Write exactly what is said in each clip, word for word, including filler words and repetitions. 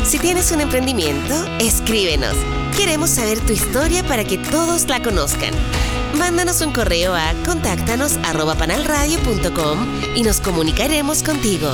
Si tienes un emprendimiento, escríbenos. Queremos saber tu historia para que todos la conozcan. Mándanos un correo a contáctanos arroba panalradio punto com y nos comunicaremos contigo.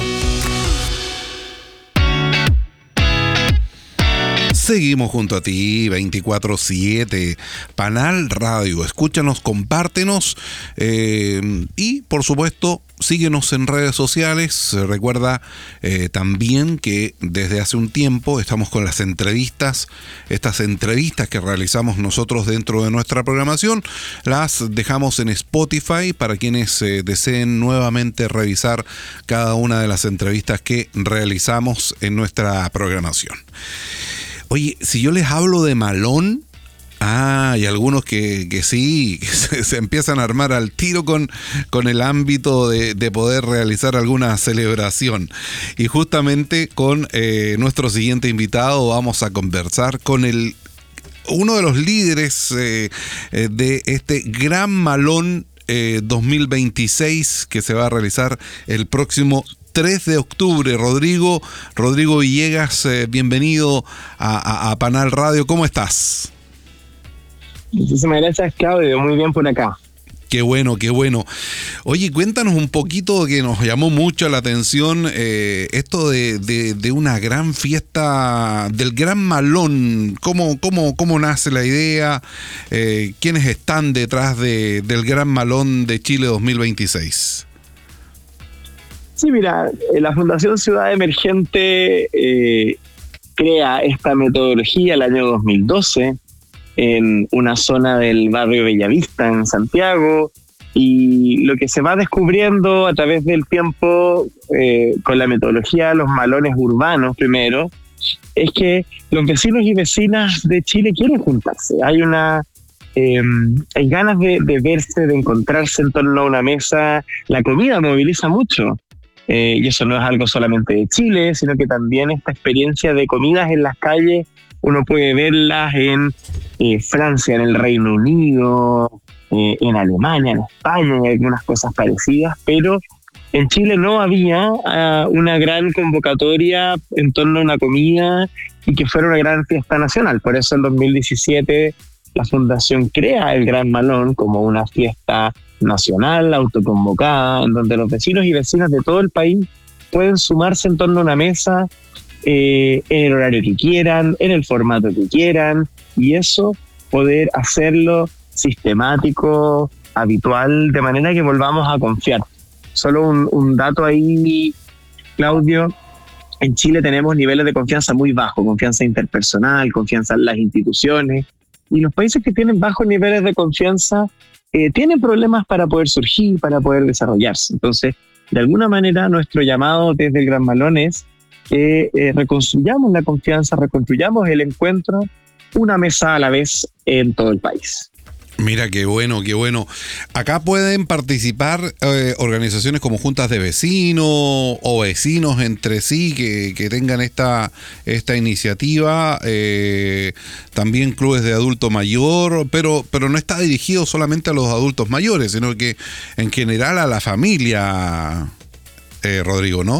Seguimos junto a ti veinticuatro siete, Panal Radio. Escúchanos, compártenos eh, y, por supuesto, síguenos en redes sociales. Recuerda eh, también que desde hace un tiempo estamos con las entrevistas. Estas entrevistas que realizamos nosotros dentro de nuestra programación las dejamos en Spotify para quienes eh, deseen nuevamente revisar cada una de las entrevistas que realizamos en nuestra programación. Oye, si yo les hablo de Malón, ah, hay algunos que, que sí, que se, se empiezan a armar al tiro con, con el ámbito de, de poder realizar alguna celebración. Y justamente con eh, nuestro siguiente invitado vamos a conversar con el uno de los líderes eh, eh, de este Gran Malón eh, dos mil veintiséis que se va a realizar el próximo tres de octubre. Rodrigo, Rodrigo Villegas, eh, bienvenido a, a, a Panal Radio. ¿Cómo estás? Muchísimas gracias, Claudio. Muy bien por acá. Qué bueno, qué bueno. Oye, cuéntanos un poquito, que nos llamó mucho la atención eh, esto de, de, de una gran fiesta del Gran Malón. ¿Cómo, cómo, cómo nace la idea? Eh, ¿Quiénes están detrás de, del Gran Malón de Chile dos mil veintiséis? Sí, mira, la Fundación Ciudad Emergente eh, crea esta metodología el año dos mil doce en una zona del barrio Bellavista, en Santiago, y lo que se va descubriendo a través del tiempo eh, con la metodología de los malones urbanos primero, es que los vecinos y vecinas de Chile quieren juntarse. Hay una... Eh, hay ganas de, de verse, de encontrarse en torno a una mesa. La comida moviliza mucho. Eh, y eso no es algo solamente de Chile, sino que también esta experiencia de comidas en las calles, uno puede verlas en eh, Francia, en el Reino Unido, eh, en Alemania, en España, hay algunas cosas parecidas, pero en Chile no había uh, una gran convocatoria en torno a una comida y que fuera una gran fiesta nacional. Por eso en dos mil diecisiete la Fundación crea el Gran Malón como una fiesta nacional, autoconvocada, en donde los vecinos y vecinas de todo el país pueden sumarse en torno a una mesa eh, en el horario que quieran, en el formato que quieran, y eso poder hacerlo sistemático, habitual, de manera que volvamos a confiar. Solo un, un dato ahí, Claudio: en Chile tenemos niveles de confianza muy bajos, confianza interpersonal, confianza en las instituciones, y los países que tienen bajos niveles de confianza Eh, tienen problemas para poder surgir, para poder desarrollarse. Entonces, de alguna manera, nuestro llamado desde el Gran Malón es que eh, reconstruyamos la confianza, reconstruyamos el encuentro, una mesa a la vez en todo el país. Mira, qué bueno, qué bueno. Acá pueden participar eh, organizaciones como juntas de vecinos o vecinos entre sí que, que tengan esta, esta iniciativa, eh, también clubes de adulto mayor, pero, pero no está dirigido solamente a los adultos mayores, sino que en general a la familia, eh, Rodrigo, ¿no?